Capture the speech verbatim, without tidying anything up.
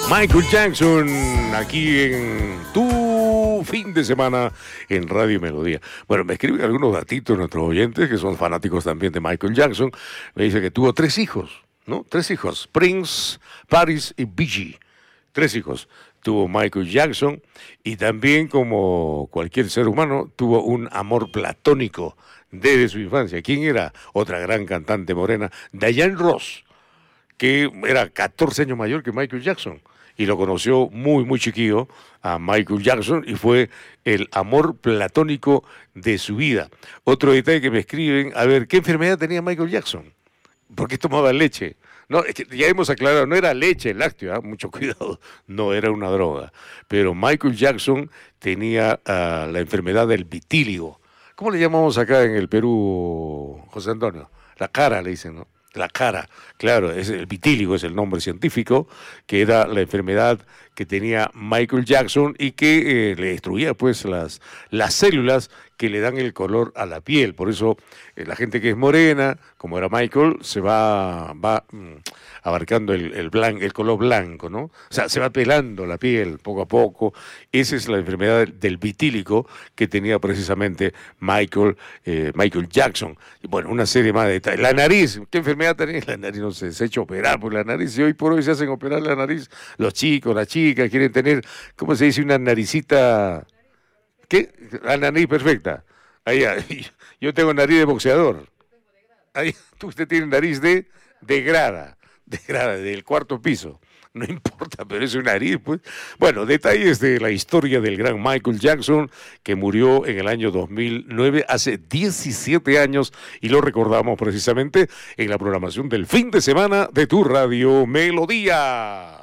Michael Jackson, aquí en tu fin de semana en Radio Melodía. Bueno, me escriben algunos datitos nuestros oyentes que son fanáticos también de Michael Jackson. Me dice que tuvo tres hijos, ¿no? Tres hijos, Prince, Paris y Bee Gee. Tres hijos. Tuvo Michael Jackson y también, como cualquier ser humano, tuvo un amor platónico desde su infancia. ¿Quién era? Otra gran cantante morena, Diana Ross, que era catorce años mayor que Michael Jackson. Y lo conoció muy, muy chiquillo a Michael Jackson y fue el amor platónico de su vida. Otro detalle que me escriben, a ver, ¿qué enfermedad tenía Michael Jackson? ¿Por qué tomaba leche? No, es que ya hemos aclarado, no era leche láctea, ¿eh? Mucho cuidado, no era una droga. Pero Michael Jackson tenía uh, la enfermedad del vitíligo. ¿Cómo le llamamos acá en el Perú, José Antonio? La cara, le dicen, ¿no? La cara, claro, es el vitíligo es el nombre científico, que era la enfermedad que tenía Michael Jackson y que eh, le destruía pues las, las células que le dan el color a la piel. Por eso eh, la gente que es morena, como era Michael, se va, va mm, abarcando el, el, blan, el color blanco, ¿no? O sea, se va pelando la piel poco a poco. Esa es la enfermedad del vitíligo que tenía precisamente Michael, eh, Michael Jackson. Y bueno, una serie más de detalles. La nariz, ¿qué enfermedad tenía? La nariz, no sé, se ha hecho operar por la nariz y hoy por hoy se hacen operar la nariz. Los chicos, las chicas quieren tener, ¿cómo se dice? Una naricita... ¿Qué? La nariz perfecta. Ahí, ahí, yo tengo nariz de boxeador. Ahí, usted tiene nariz de, de grada, de grada, del cuarto piso. No importa, pero es una nariz, pues. Bueno, detalles de la historia del gran Michael Jackson, que murió en el año dos mil nueve, hace diecisiete años, y lo recordamos precisamente en la programación del fin de semana de tu Radio Melodía.